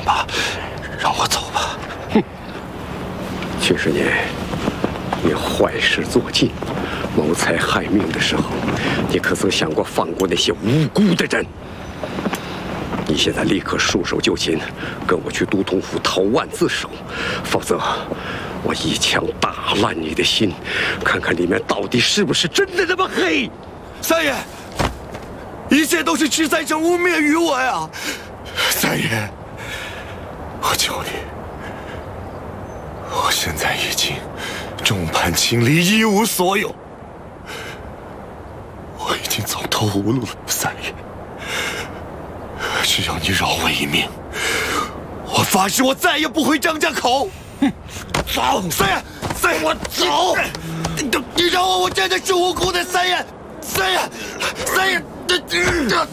吧，让我走吧。 哼，去世年你坏事做尽，谋财害命的时候，你可曾想过放过那些无辜的人？你现在立刻束手就擒，跟我去都统府投案自首，否则我一枪打烂你的心，看看里面到底是不是真的那么黑。 三爷，一切都是池三生污蔑于我呀！三爷，我求你，我现在已经众叛亲离，一无所有，我已经走投无路了。三爷，只要你饶我一命，我发誓我再也不回张家口。走，三爷，三爷，我走！你饶我，我真的是无辜的，三爷，三爷，三爷，